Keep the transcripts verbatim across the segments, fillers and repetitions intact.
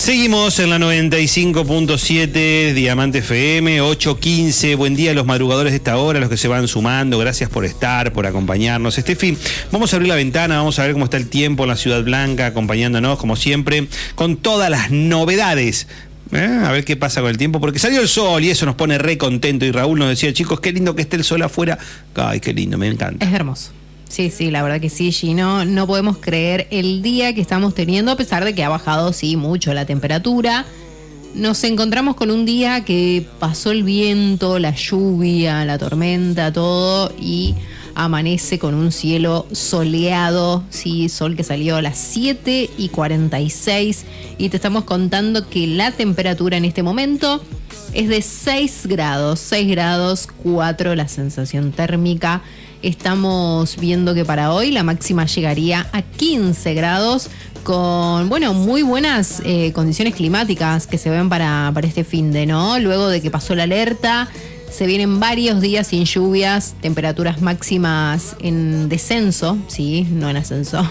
Seguimos en la noventa y cinco punto siete, Diamante F M, ocho quince. Buen día a los madrugadores de esta hora, los que se van sumando. Gracias por estar, por acompañarnos. Estefi, vamos a abrir la ventana, vamos a ver cómo está el tiempo en la Ciudad Blanca, acompañándonos, como siempre, con todas las novedades. ¿Eh? A ver qué pasa con el tiempo, porque salió el sol y eso nos pone re contento. Y Raúl nos decía, chicos, qué lindo que esté el sol afuera. Ay, qué lindo, me encanta. Es hermoso. Sí, sí, la verdad que sí, Gino. No podemos creer el día que estamos teniendo, a pesar de que ha bajado, sí, mucho la temperatura. Nos encontramos con un día que pasó el viento, la lluvia, la tormenta, todo, y amanece con un cielo soleado, sí, sol que salió a las siete y cuarenta y seis, y te estamos contando que la temperatura en este momento es de seis grados, seis grados, cuatro la sensación térmica. Estamos viendo que para hoy la máxima llegaría a quince grados con, bueno, muy buenas eh, condiciones climáticas que se ven para, para este finde, ¿no? Luego de que pasó la alerta, se vienen varios días sin lluvias, temperaturas máximas en descenso, sí, no en ascenso.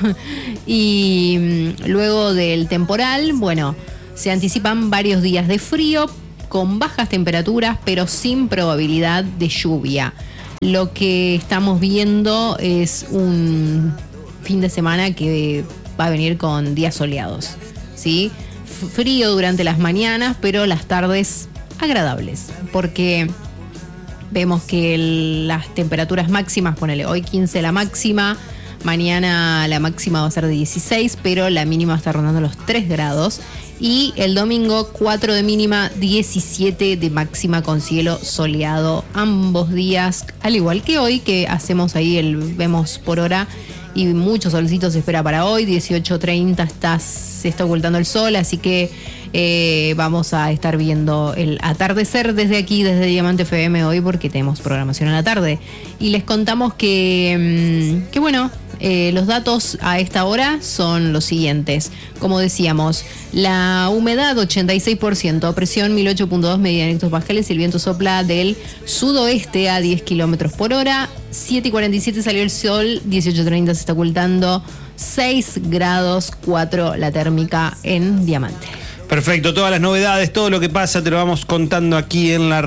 Y mm, luego del temporal, bueno, se anticipan varios días de frío con bajas temperaturas, pero sin probabilidad de lluvia. Lo que estamos viendo es un fin de semana que va a venir con días soleados, ¿sí? Frío durante las mañanas, pero las tardes agradables, porque vemos que el, las temperaturas máximas, ponele, hoy quince la máxima, mañana la máxima va a ser de dieciséis, pero la mínima está rondando los tres grados. Y el domingo cuatro de mínima, diecisiete de máxima con cielo soleado ambos días, al igual que hoy, que hacemos ahí el vemos por hora y mucho solcito se espera para hoy. Dieciocho treinta está, se está ocultando el sol, así que eh, vamos a estar viendo el atardecer desde aquí, desde Diamante F M hoy, porque tenemos programación a la tarde. Y les contamos que, que bueno, Eh, los datos a esta hora son los siguientes. Como decíamos, la humedad ochenta y seis por ciento, presión mil ocho punto dos medida en hectopascales, y el viento sopla del sudoeste a diez kilómetros por hora. siete y cuarenta y siete salió el sol, dieciocho treinta se está ocultando, seis grados, cuatro la térmica en Diamante. Perfecto, todas las novedades, todo lo que pasa te lo vamos contando aquí en la